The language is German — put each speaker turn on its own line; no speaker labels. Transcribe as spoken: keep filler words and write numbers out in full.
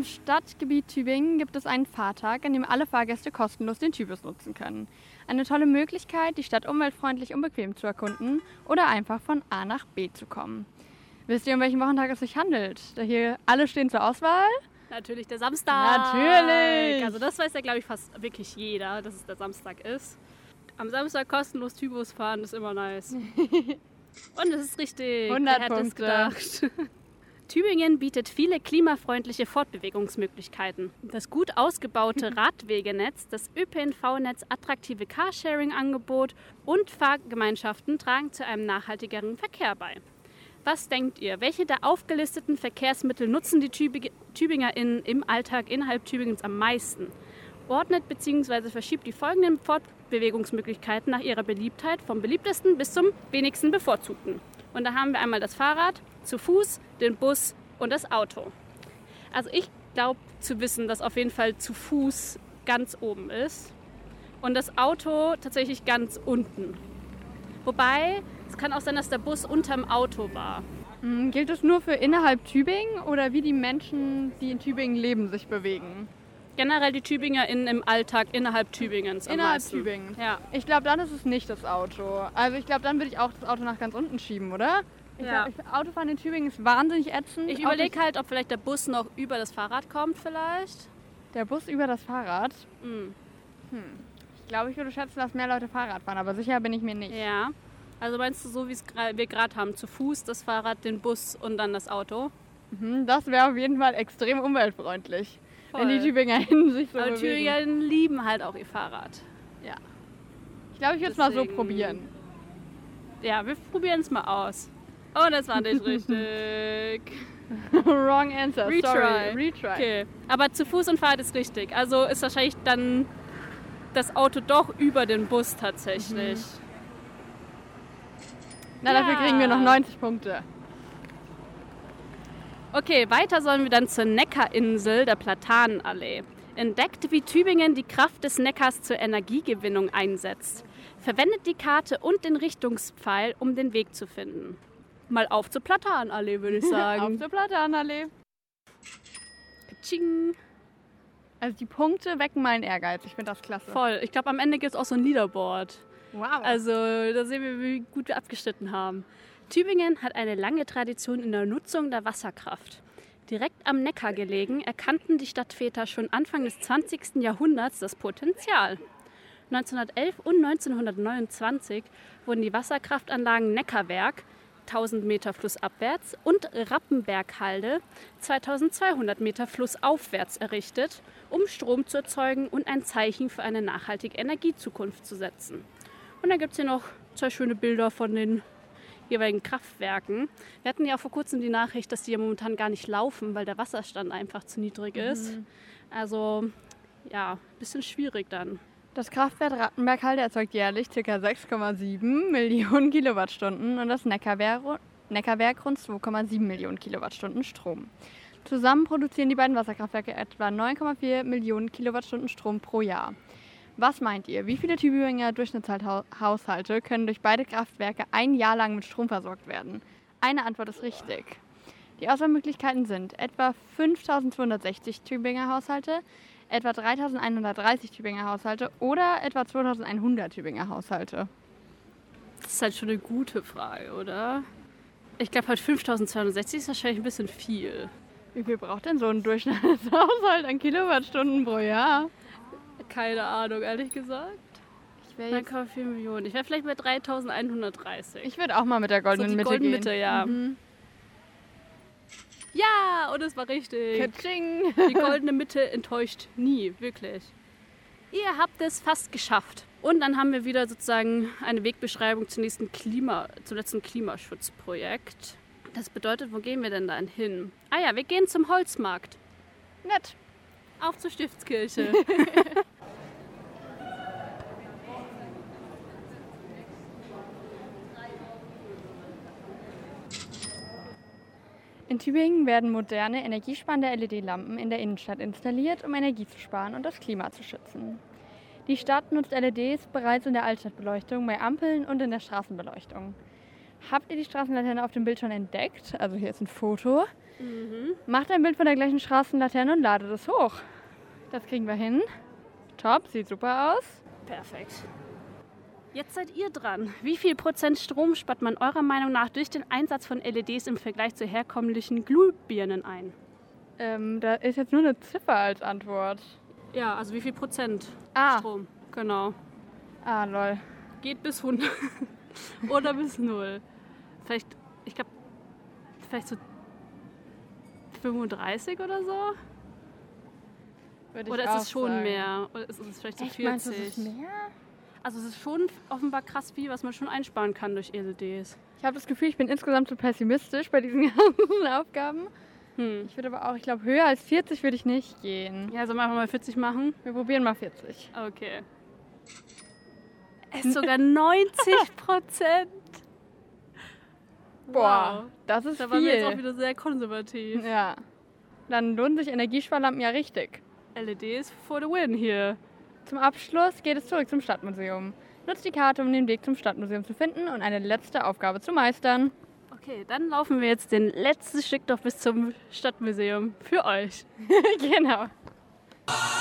Stadtgebiet Tübingen gibt es einen Fahrtag, an dem alle Fahrgäste kostenlos den Tübus nutzen können. Eine tolle Möglichkeit, die Stadt umweltfreundlich und bequem zu erkunden oder einfach von A nach B zu kommen. Wisst ihr, um welchen Wochentag es sich handelt? Da hier alle stehen zur Auswahl?
Natürlich der Samstag.
Natürlich.
Also das weiß ja, glaube ich, fast wirklich jeder, dass es der Samstag ist. Am Samstag kostenlos Tübus fahren ist immer nice. Und es ist richtig.
hundert
Wer hätte es
Punkte.
gedacht? Tübingen bietet viele klimafreundliche Fortbewegungsmöglichkeiten. Das gut ausgebaute Radwegenetz, das Ö P N V-Netz, attraktive Carsharing-Angebot und Fahrgemeinschaften tragen zu einem nachhaltigeren Verkehr bei. Was denkt ihr? Welche der aufgelisteten Verkehrsmittel nutzen die Tübing- TübingerInnen im Alltag innerhalb Tübingens am meisten? Ordnet bzw. verschiebt die folgenden Fortbewegungsmöglichkeiten nach ihrer Beliebtheit vom beliebtesten bis zum wenigsten bevorzugten. Und da haben wir einmal das Fahrrad, zu Fuß, den Bus und das Auto. Also ich glaube zu wissen, dass auf jeden Fall zu Fuß ganz oben ist und das Auto tatsächlich ganz unten. Wobei, es kann auch sein, dass der Bus unterm Auto war.
Mhm, gilt es nur für innerhalb Tübingen oder wie die Menschen, die in Tübingen leben, sich bewegen?
Generell die TübingerInnen im Alltag innerhalb Tübingens am
Innerhalb
meisten.
Tübingen?
Ja.
Ich glaube, dann ist es nicht das Auto. Also ich glaube, dann würde ich auch das Auto nach ganz unten schieben, oder? Ich
Ja.
glaub, ich, Autofahren in Tübingen ist wahnsinnig ätzend.
Ich
Auch
überlege halt, ob vielleicht der Bus noch über das Fahrrad kommt vielleicht.
Der Bus über das Fahrrad?
Mhm.
Hm. Ich glaube, ich würde schätzen, dass mehr Leute Fahrrad fahren, aber sicher bin ich mir nicht.
Ja. Also meinst du so, wie es gra- wir gerade haben, zu Fuß, das Fahrrad, den Bus und dann das Auto?
Mhm, das wäre auf jeden Fall extrem umweltfreundlich,
Voll.
wenn die TübingerInnen sich so
Aber
bewegen.
TübingerInnen lieben halt auch ihr Fahrrad.
Ja. Ich glaube, ich würde es mal so
Deswegen-
probieren.
Ja, wir probieren es mal aus. Oh, das war nicht richtig.
Wrong answer,
Retry.
sorry. Retry.
Okay, aber zu Fuß und Fahrrad ist richtig. Also ist wahrscheinlich dann das Auto doch über den Bus tatsächlich.
Na, dafür
Ja.
kriegen wir noch neunzig Punkte.
Okay, weiter sollen wir dann zur Neckarinsel der Platanenallee. Entdeckt, wie Tübingen die Kraft des Neckars zur Energiegewinnung einsetzt. Verwendet die Karte und den Richtungspfeil, um den Weg zu finden. Mal auf zur Platanenallee, würde ich
Auf
sagen.
der Platanenallee.
Tsching.
Also die Punkte wecken meinen Ehrgeiz. Ich finde das klasse.
Voll. Ich glaube, am Ende gibt es auch so ein Leaderboard.
Wow.
Also da sehen wir, wie gut wir abgeschnitten haben. Tübingen hat eine lange Tradition in der Nutzung der Wasserkraft. Direkt am Neckar gelegen, erkannten die Stadtväter schon Anfang des zwanzigsten Jahrhunderts das Potenzial. neunzehnhundertelf und neunzehnhundertneunundzwanzig wurden die Wasserkraftanlagen Neckarwerk, tausend Meter flussabwärts, und Rappenberghalde, zweitausendzweihundert Meter flussaufwärts errichtet, um Strom zu erzeugen und ein Zeichen für eine nachhaltige Energiezukunft zu setzen. Und dann gibt es hier noch zwei schöne Bilder von den jeweiligen Kraftwerken. Wir hatten ja auch vor kurzem die Nachricht, dass die ja momentan gar nicht laufen, weil der Wasserstand einfach zu niedrig ist. Also ja, ein bisschen schwierig dann.
Das Kraftwerk Rappenberghalde erzeugt jährlich ca. sechs Komma sieben Millionen Kilowattstunden und das Neckarwerk, Neckarwerk rund zwei Komma sieben Millionen Kilowattstunden Strom. Zusammen produzieren die beiden Wasserkraftwerke etwa neun Komma vier Millionen Kilowattstunden Strom pro Jahr. Was meint ihr? Wie viele Tübinger Durchschnittshaushalte können durch beide Kraftwerke ein Jahr lang mit Strom versorgt werden? Eine Antwort ist richtig. Die Auswahlmöglichkeiten sind etwa fünftausendzweihundertsechzig Tübinger Haushalte, etwa dreitausendeinhundertdreißig Tübinger Haushalte oder etwa zweitausendeinhundert Tübinger Haushalte.
Das ist halt schon eine gute Frage, oder? Ich glaube, halt fünftausendzweihundertsechzig ist wahrscheinlich ein bisschen viel.
Wie viel braucht denn so ein Durchschnittshaushalt an Kilowattstunden pro Jahr?
Keine Ahnung, ehrlich gesagt.
Ich wäre
neun
jetzt,
Komma vier Millionen. Ich wäre vielleicht bei dreitausendeinhundertdreißig.
ich würde auch mal mit der
So
goldenen
die
Mitte
goldene
gehen.
Mitte, ja.
Mhm.
Ja, und es war richtig.
Katsching.
Die goldene Mitte enttäuscht nie, wirklich. Ihr habt es fast geschafft. Und dann haben wir wieder sozusagen eine Wegbeschreibung zum nächsten Klima, zum letzten Klimaschutzprojekt. Das bedeutet, wo gehen wir denn dann hin? Ah ja, wir gehen zum Holzmarkt.
Nett.
Auf zur Stiftskirche.
In Tübingen werden moderne, energiesparende L E D-Lampen in der Innenstadt installiert, um Energie zu sparen und das Klima zu schützen. Die Stadt nutzt L E Ds bereits in der Altstadtbeleuchtung, bei Ampeln und in der Straßenbeleuchtung. Habt ihr die Straßenlaterne auf dem Bild schon entdeckt? Also hier ist ein Foto.
Mhm.
Macht ein Bild von der gleichen Straßenlaterne und ladet es hoch. Das kriegen wir hin. Top, sieht super aus.
Perfekt. Jetzt seid ihr dran. Wie viel Prozent Strom spart man eurer Meinung nach durch den Einsatz von L E Ds im Vergleich zu herkömmlichen Glühbirnen ein?
Ähm, da ist jetzt nur eine Ziffer als Antwort.
Ja, also wie viel Prozent
Ah.
Strom? Genau.
Ah, lol.
Geht bis hundert oder bis null. Vielleicht, ich glaube, vielleicht so fünfunddreißig oder so?
Würde ich
Oder ist
auch
es schon
sagen.
mehr? Oder ist es vielleicht so
Echt,
vierzig?
meinst du, es ist mehr?
Also es ist schon offenbar krass viel, was man schon einsparen kann durch L E Ds.
Ich habe das Gefühl, ich bin insgesamt zu pessimistisch bei diesen ganzen Aufgaben.
Hm.
Ich würde aber auch, ich glaube, höher als vierzig würde ich nicht gehen.
Ja, sollen wir einfach mal vierzig machen?
Wir probieren mal vierzig.
Okay. Es ist sogar neunzig Prozent.
Boah, das ist
Da waren wir jetzt auch
viel.
wieder sehr konservativ.
Ja. Dann lohnen sich Energiesparlampen ja richtig.
L E Ds for the win hier.
Zum Abschluss geht es zurück zum Stadtmuseum. Nutzt die Karte, um den Weg zum Stadtmuseum zu finden und eine letzte Aufgabe zu meistern.
Okay, dann laufen wir jetzt den letzten Stück noch bis zum Stadtmuseum. Für euch.
Genau.